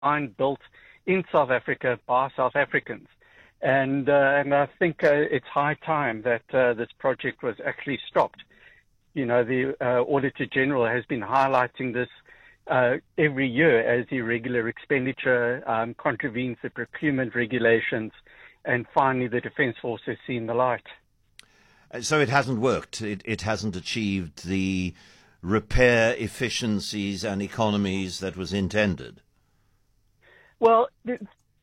designed, built in South Africa by South Africans. And I think it's high time that this project was actually stopped. You know, the Auditor General has been highlighting this every year as irregular expenditure contravenes the procurement regulations, and finally the Defence Force has seen the light. So it hasn't worked. It hasn't achieved the repair efficiencies and economies that was intended. Well, they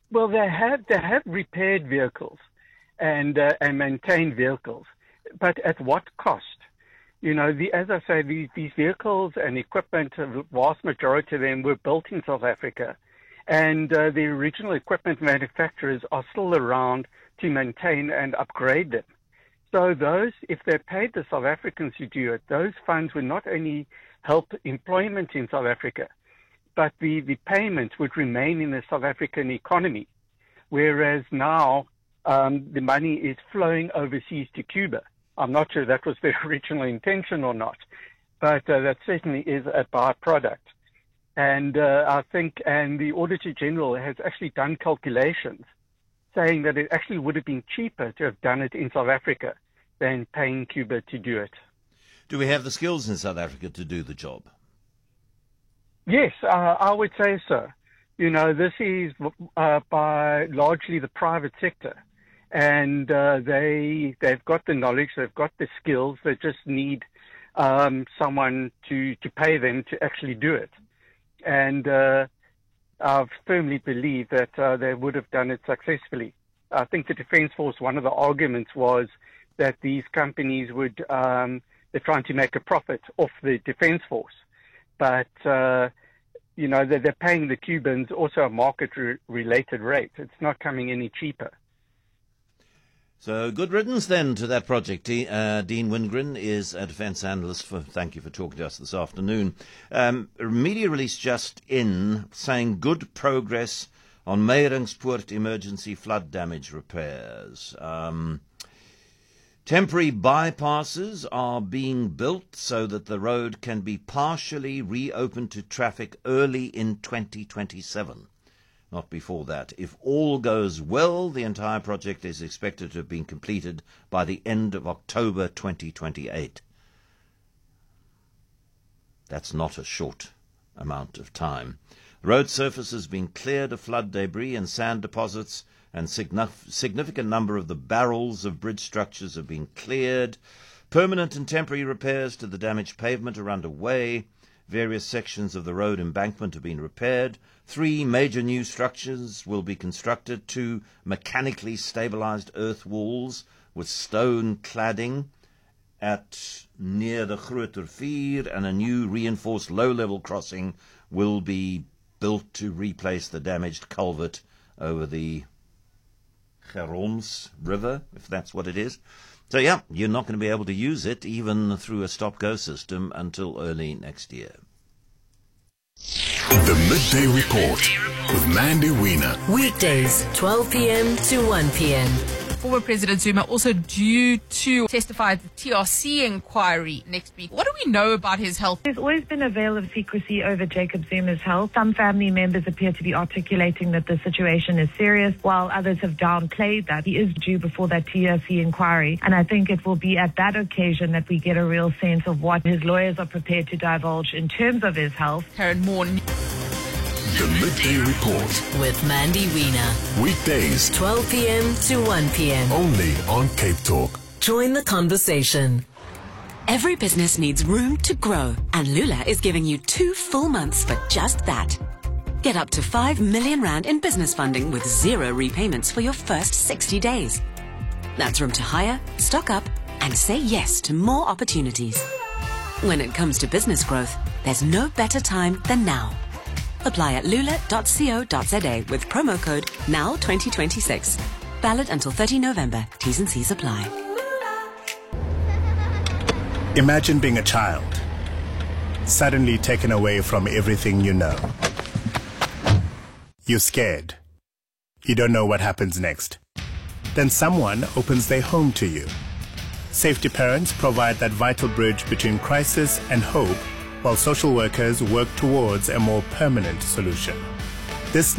have repaired vehicles and maintained vehicles, but at what cost? You know, as I say, these vehicles and equipment, the vast majority of them were built in South Africa, and the original equipment manufacturers are still around to maintain and upgrade them. So those, if they paid the South Africans to do it, those funds would not only help employment in South Africa, but the payment would remain in the South African economy, whereas now the money is flowing overseas to Cuba. I'm not sure that was their original intention or not, but that certainly is a byproduct. And I think, and the Auditor General has actually done calculations saying that it actually would have been cheaper to have done it in South Africa than paying Cuba to do it. Do we have the skills in South Africa to do the job? Yes, I would say so. You know, this is by largely the private sector. And they've got the knowledge, they've got the skills, they just need someone to pay them to actually do it. And I firmly believe that they would have done it successfully. I think the Defence Force, one of the arguments was that these companies would, they're trying to make a profit off the Defence Force. But, you know, they're paying the Cubans also a market-related rate. It's not coming any cheaper. So good riddance then to that project. Dean Wingren is a defence analyst. Thank you for talking to us this afternoon. A media release just in saying good progress on Meyringspoort emergency flood damage repairs. Temporary bypasses are being built so that the road can be partially reopened to traffic early in 2027. Not before that. If all goes well, the entire project is expected to have been completed by the end of October 2028. That's not a short amount of time. The road surface has been cleared of flood debris and sand deposits, and significant number of the barrels of bridge structures have been cleared. Permanent and temporary repairs to the damaged pavement are underway. Various sections of the road embankment have been repaired. 3 major new structures will be constructed, 2 mechanically stabilized earth walls with stone cladding at near the Grootrivier, and a new reinforced low-level crossing will be built to replace the damaged culvert over the Gerons River, if that's what it is. So, yeah, you're not going to be able to use it even through a stop-go system until early next year. The Midday Report with Mandy Wiener. Weekdays, 12 p.m. to 1 p.m. Former President Zuma also due to testify at the TRC inquiry next week. What do we know about his health? There's always been a veil of secrecy over Jacob Zuma's health. Some family members appear to be articulating that the situation is serious, while others have downplayed that. He is due before that TRC inquiry, and I think it will be at that occasion that we get a real sense of what his lawyers are prepared to divulge in terms of his health. Karen Moore. The Midday Report with Mandy Wiener. Weekdays, 12 p.m. to 1 p.m. only on Cape Talk. Join the conversation. Every business needs room to grow, and Lula is giving you 2 full months for just that. Get up to 5 million rand in business funding with 0 repayments for your first 60 days. That's room to hire, stock up, and say yes to more opportunities. When it comes to business growth, there's no better time than now. Apply at lula.co.za with promo code NOW2026. Valid until 30 November. T's and C's apply. Imagine being a child, suddenly taken away from everything you know. You're scared. You don't know what happens next. Then someone opens their home to you. Safety Parents provide that vital bridge between crisis and hope, while social workers work towards a more permanent solution. This